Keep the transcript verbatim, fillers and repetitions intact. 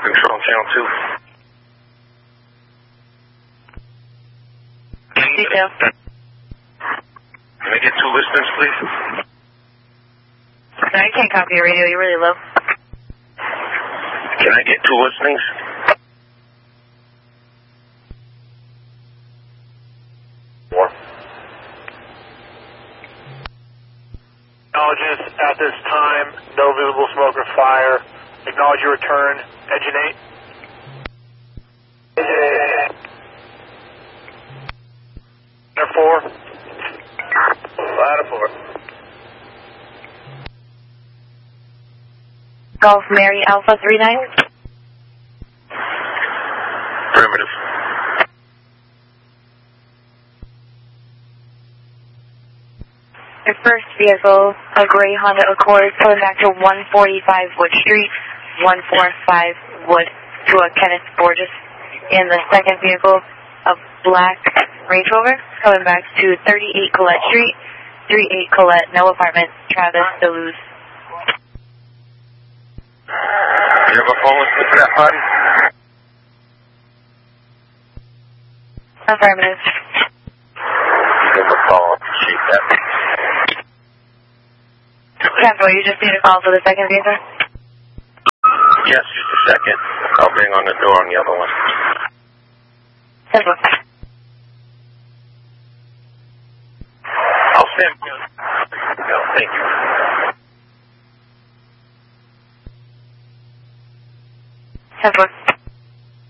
Control, Channel two. Detail. Can I get two listeners, please? No, I can't copy your radio. You're really low. Can I get two listenings? Four. Acknowledges at this time, no visible smoke or fire. Acknowledge your return. Engine eight. Engine eight. Ladder four. Ladder four. Golf Mary Alpha three nine. Primitive. Your first vehicle, a gray Honda Accord, coming back to one forty-five Wood Street, one forty-five Wood, to a Kenneth Borges. And the second vehicle, a black Range Rover, coming back to thirty-eight Colette Street, thirty-eight Colette, no apartment, Travis Duluth. You have a phone listening for that party? Affirmative. Give him a call. Appreciate that. Capital, you just need a call for the second vehicle? Yes, just a second. I'll bang on the door on the other one. Simple. I'll stand by. No, thank you. Simple.